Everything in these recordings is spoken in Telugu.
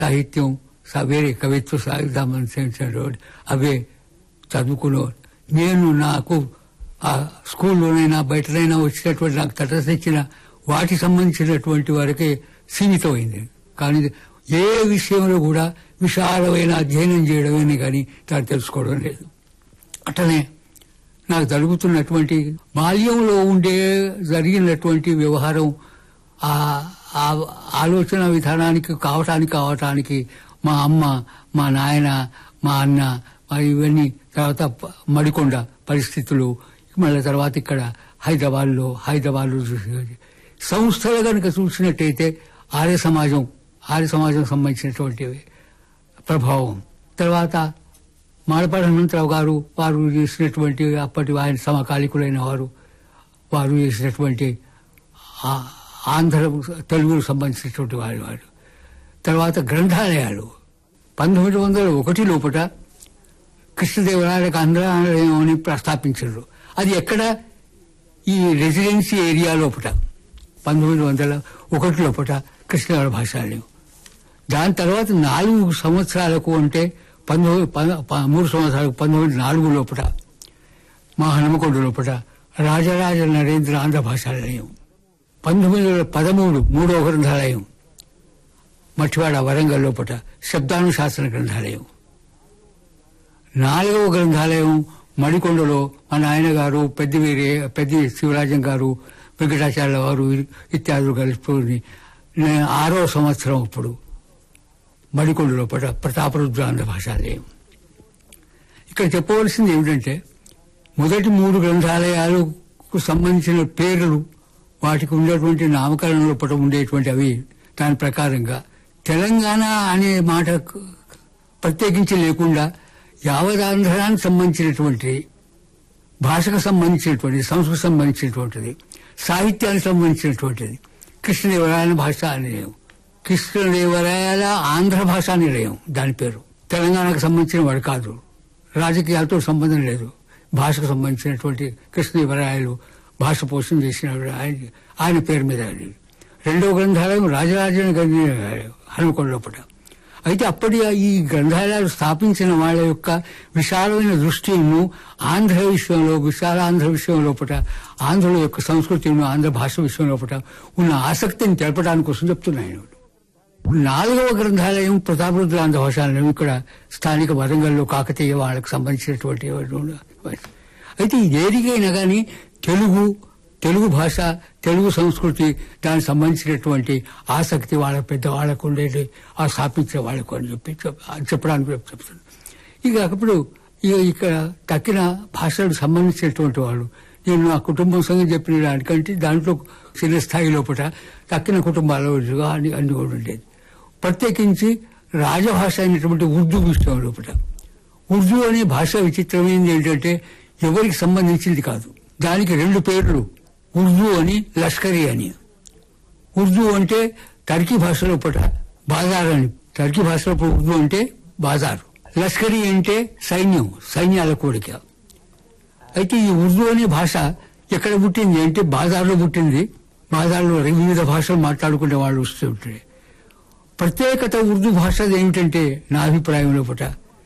సాహిత్యం, వేరే కవిత్వ సాగిద్దామని అవే చదువుకునేవాడు. నేను నాకు ఆ స్కూల్లోనైనా బయటనైనా వచ్చినటువంటి నాకు తటస్థించిన వాటికి సంబంధించినటువంటి వరకే సీమితమైంది. కానీ ఏ విషయంలో కూడా విశాలమైన అధ్యయనం చేయడమే కానీ దాన్ని తెలుసుకోవడం లేదు. అట్లనే నాకు జరుగుతున్నటువంటి బాల్యంలో జరిగినటువంటి వ్యవహారం ఆ ఆలోచన విధానానికి కావటానికి మా అమ్మ, మా నాయన, మా అన్న, ఇవన్నీ తర్వాత మడికొండ పరిస్థితులు, మళ్ళీ తర్వాత ఇక్కడ హైదరాబాద్లో సంస్థలు కనుక చూసినట్టయితే ఆర్య సమాజం సంబంధించినటువంటి ప్రభావం. తర్వాత మాడపాటి హనుమంతరావు గారు వారు చేసినటువంటి అప్పటి ఆయన సమకాలికులైన వారు చేసినటువంటి ఆంధ్ర తెలుగుకు సంబంధించినటువంటి వారు. తర్వాత గ్రంథాలయాలు 1901 లోపల కృష్ణదేవరాయలకు ఆంధ్రాలయం అని ప్రస్తాపించారు. అది ఎక్కడ? ఈ రెసిడెన్సీ ఏరియా లోపల 1901 లోపల కృష్ణదేవరాయ భాషాలయం. దాని తర్వాత 4 సంవత్సరాలకు అంటే 3 సంవత్సరాలకు 1904 లోపల మా హనుమకొండ లోపల రాజరాజ నరేంద్ర ఆంధ్ర భాషాలయం. 1913 3వ గ్రంథాలయం మట్టివాడ వరంగల్ లోపల శబ్దానుశాసన గ్రంథాలయం. 4వ గ్రంథాలయం మడికొండలో మా నాయన గారు, పెద్ది శివరాజం గారు, వెంకటాచార్య వారు ఇత్యాదులు కలిసి 6వ సంవత్సరం అప్పుడు మడికొండ లోపల ప్రతాపరుద్ర ఆంధ్ర భాషాలయం. ఇక్కడ చెప్పవలసింది ఏమిటంటే మొదటి 3 గ్రంథాలయాలకు సంబంధించిన పేర్లు, వాటికి ఉండేటువంటి నామకరణం లోపల ఉండేటువంటి అవి దాని ప్రకారంగా తెలంగాణ అనే మాట ప్రత్యేకించి లేకుండా యావదాంధ్రానికి సంబంధించినటువంటి, భాషకు సంబంధించినటువంటి, సంస్కృతి సంబంధించినటువంటిది, సాహిత్యానికి సంబంధించినటువంటిది కృష్ణదేవరాయల భాషా నిలయం, కృష్ణదేవరాయల ఆంధ్ర భాషా నిలయం దాని పేరు. తెలంగాణకు సంబంధించిన వాడు కాదు, రాజకీయాలతో సంబంధం లేదు, భాషకు సంబంధించినటువంటి కృష్ణదేవరాయలు భాష పోషణ చేసిన ఆయన పేరు మీద. 2వ గ్రంథాలయం రాజరాజన హనుమకొండ లోపల. అయితే అప్పటి ఈ గ్రంథాలయాలు స్థాపించిన వాళ్ళ యొక్క విశాలమైన దృష్టిను ఆంధ్ర విషయంలో, విశాలాంధ్ర విషయం లోపల, ఆంధ్రుల యొక్క సంస్కృతిను, ఆంధ్ర భాష విషయం లోపల ఉన్న ఆసక్తిని తెలపడానికి కోసం చెప్తున్నాను. 4వ గ్రంథాలయం ప్రతాపరుద్ర ఆంధ్ర భాషాలయం ఇక్కడ స్థానిక వరంగల్లో కాకతీయ వాళ్ళకు సంబంధించినటువంటి. అయితే ఏదికైనా కానీ తెలుగు భాష, తెలుగు సంస్కృతి, దానికి సంబంధించినటువంటి ఆసక్తి వాళ్ళ పెద్దవాళ్లకు ఉండేది, ఆ స్థాపించే వాళ్ళకు అని చెప్పడానికి చెప్తున్నాను. ఇక అప్పుడు ఇక్కడ తక్కిన భాషలకు సంబంధించినటువంటి వాళ్ళు, నేను ఆ కుటుంబం సంగతి చెప్పిన దానికంటే దాంట్లో చిన్న స్థాయి లోపల తక్కిన కుటుంబాల అన్ని కూడా ఉండేది. ప్రత్యేకించి రాజభాష అయినటువంటి ఉర్దూ విషయం లోపల. ఉర్దూ అనే భాష విచిత్రమైనది ఏంటంటే ఎవరికి సంబంధించింది కాదు. దానికి 2 పేర్లు, ఉర్దూ అని, లష్కరీ అని. ఉర్దూ అంటే టర్కీ భాషలో పూట బాజార్ అని, టర్కీ భాషలో ఉర్దూ అంటే బాజారు. లష్కరీ అంటే సైన్యాల కోరిక. అయితే ఈ ఉర్దూ అనే భాష ఎక్కడ పుట్టింది అంటే బాజార్లో పుట్టింది. బాజార్లో వివిధ భాషలు మాట్లాడుకునే వాళ్ళు వస్తుంటారు. ప్రత్యేకత ఉర్దూ భాషది ఏమిటంటే నా అభిప్రాయంలో పూట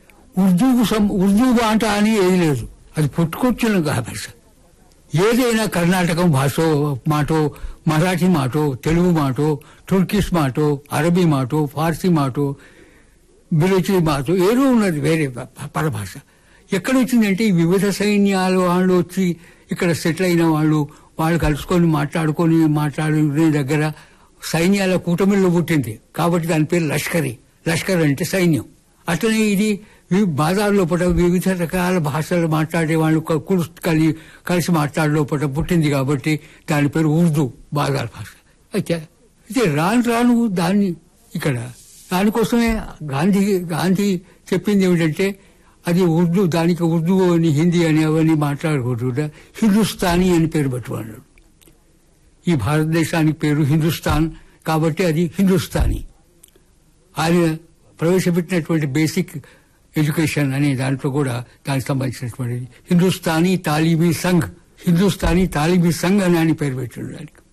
ఉర్దూ మాట అని ఏది లేదు, అది పుట్టుకొచ్చిన భాష. ఏదైనా కర్ణాటకం భాషో మాటో, మరాఠీ మాటో, తెలుగు మాటో, టుర్కిష్ మాటో, అరబీ మాటో, ఫార్సీ మాటో, బిలోచి మాటో ఏదో ఉన్నది వేరే పరభాష. ఎక్కడ వచ్చిందంటే ఈ వివిధ సైన్యాలు వాళ్ళు వచ్చి ఇక్కడ సెటిల్ అయిన వాళ్ళు కలుసుకొని మాట్లాడుకునే దగ్గర సైన్యాల కూటమిలో పుట్టింది కాబట్టి దాని పేరు లష్కర్ అంటే సైన్యం. అట్లనే ఇది బాజార్ లోపల వివిధ రకాల భాషలు మాట్లాడే వాళ్ళు కలిసి మాట్లాడే లోపల పుట్టింది కాబట్టి దాని పేరు ఉర్దూ, బాజార్ భాష. అయితే రాను దాన్ని ఇక్కడ దానికోసమే గాంధీ చెప్పింది ఏమిటంటే అది ఉర్దూ, దానికి ఉర్దూ అని, హిందీ అని అవన్నీ మాట్లాడకూడదు, హిందుస్థానీ అని పేరు పెట్టుకున్నాడు. ఈ భారతదేశానికి పేరు హిందుస్థాన్ కాబట్టి అది హిందుస్థానీ. ఆయన ప్రవేశపెట్టినటువంటి బేసిక్ ఎడ్యుకేషన్ అనే దాంట్లో కూడా దానికి సంబంధించినటువంటి హిందుస్థానీ తాలీమీ సంఘ్ అని ఆయన పేరు పెట్టాడు దానికి.